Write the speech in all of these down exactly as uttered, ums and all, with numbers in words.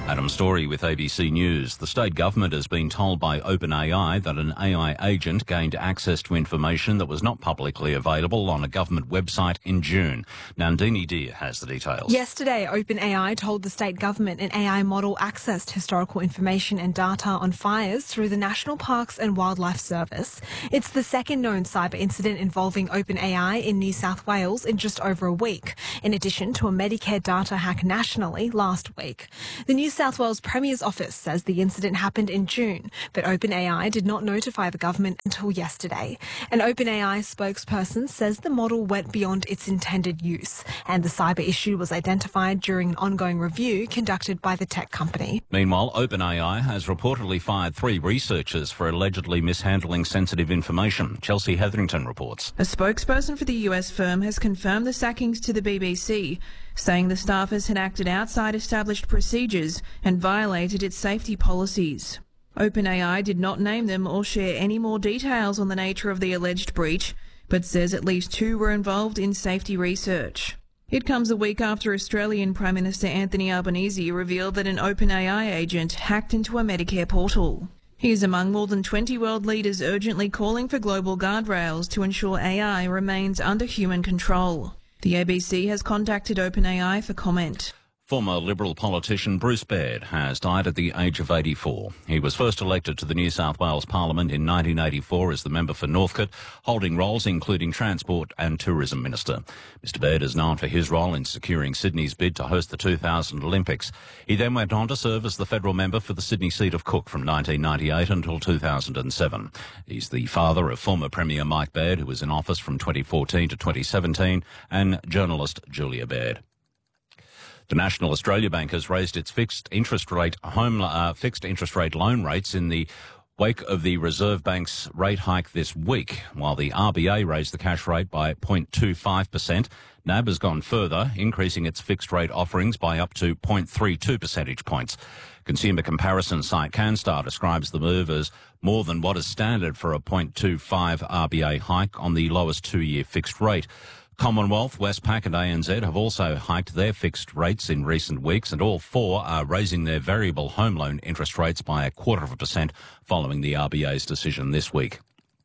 Adam Story with A B C News. The state government has been told by OpenAI that an A I agent gained access to information that was not publicly available on a government website in June. Nandini Deer has the details. Yesterday, OpenAI told the state government an A I model accessed historical information and data on fires through the National Parks and Wildlife Service. It's the second known cyber incident involving OpenAI in New South Wales in just over a week, in addition to a Medicare data hack nationally last week. The New South Wales Premier's office says the incident happened in June, but OpenAI did not notify the government until yesterday. An OpenAI spokesperson says the model went beyond its intended use, and the cyber issue was identified during an ongoing review conducted by the tech company. Meanwhile, OpenAI has reportedly fired three researchers for allegedly mishandling sensitive information. Chelsea Hetherington reports. A spokesperson for the U S firm has confirmed the sackings to the B B C, saying the staffers had acted outside established procedures and violated its safety policies. OpenAI did not name them or share any more details on the nature of the alleged breach, but says at least two were involved in safety research. It comes a week after Australian Prime Minister Anthony Albanese revealed that an OpenAI agent hacked into a Medicare portal. He is among more than twenty world leaders urgently calling for global guardrails to ensure A I remains under human control. The A B C has contacted OpenAI for comment. Former Liberal politician Bruce Baird has died at the age of eighty-four. He was first elected to the New South Wales Parliament in nineteen eighty-four as the member for Northcote, holding roles including Transport and Tourism Minister. Mister Baird is known for his role in securing Sydney's bid to host the two thousand Olympics. He then went on to serve as the federal member for the Sydney seat of Cook from nineteen ninety-eight until two thousand seven. He's the father of former Premier Mike Baird, who was in office from twenty fourteen to twenty seventeen, and journalist Julia Baird. The National Australia Bank has raised its fixed interest rate home uh, fixed interest rate loan rates in the wake of the Reserve Bank's rate hike this week. While the R B A raised the cash rate by zero point two five percent, N A B has gone further, increasing its fixed rate offerings by up to zero point three two percentage points. Consumer comparison site CanStar describes the move as more than what is standard for a zero point two five R B A hike on the lowest two-year fixed rate. Commonwealth, Westpac and A N Z have also hiked their fixed rates in recent weeks, and all four are raising their variable home loan interest rates by a quarter of a percent following the R B A's decision this week.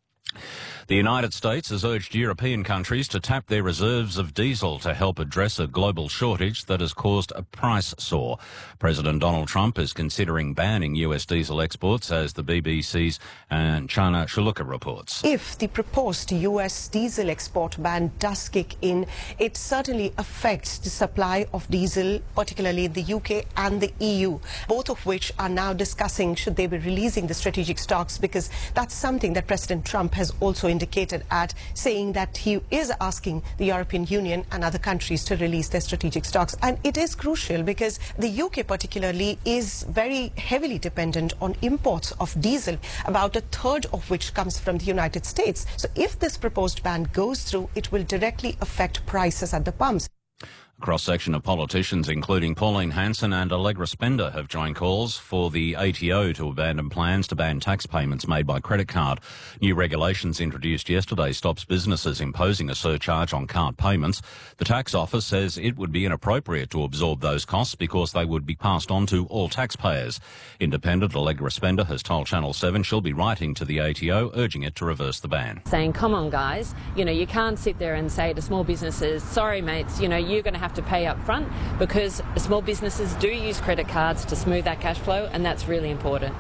The United States has urged European countries to tap their reserves of diesel to help address a global shortage that has caused a price soar. President Donald Trump is considering banning U S diesel exports, as the B B C's and Chana Shuluka reports. If the proposed U S diesel export ban does kick in, it certainly affects the supply of diesel, particularly in the U K and the E U, both of which are now discussing should they be releasing the strategic stocks, because that's something that President Trump has also indicated at, saying that he is asking the European Union and other countries to release their strategic stocks. And it is crucial because the U K particularly is very heavily dependent on imports of diesel, about a third of which comes from the United States. So if this proposed ban goes through, it will directly affect prices at the pumps. A cross-section of politicians, including Pauline Hanson and Allegra Spender, have joined calls for the A T O to abandon plans to ban tax payments made by credit card. New regulations introduced yesterday stops businesses imposing a surcharge on card payments. The tax office says it would be inappropriate to absorb those costs because they would be passed on to all taxpayers. Independent Allegra Spender has told Channel seven she'll be writing to the A T O, urging it to reverse the ban. Saying, come on guys, you know, you can't sit there and say to small businesses, sorry mates, you know, you're going to have to pay up front, because small businesses do use credit cards to smooth that cash flow, and that's really important.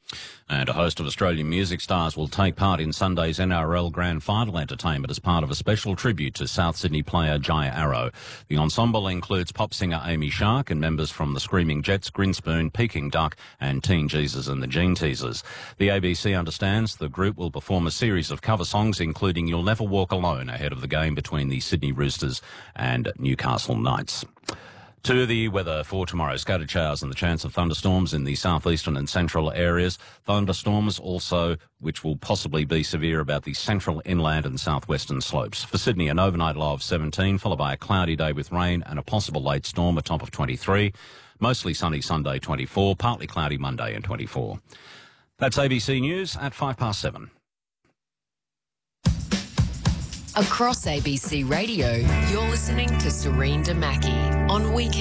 And a host of Australian music stars will take part in Sunday's N R L Grand Final entertainment as part of a special tribute to South Sydney player Jai Arrow. The ensemble includes pop singer Amy Shark and members from the Screaming Jets, Grinspoon, Peking Duck and Teen Jesus and the Gene Teasers. The A B C understands the group will perform a series of cover songs, including You'll Never Walk Alone, ahead of the game between the Sydney Roosters and Newcastle Knights. To the weather for tomorrow, scattered showers and the chance of thunderstorms in the southeastern and central areas. Thunderstorms also, which will possibly be severe, about the central, inland and southwestern slopes. For Sydney, an overnight low of seventeen, followed by a cloudy day with rain and a possible late storm, a top of twenty-three. Mostly sunny Sunday, twenty-four. Partly cloudy Monday and twenty-four. That's A B C News at five past seven. Across A B C Radio, you're listening to Serene Damaki on Weekend.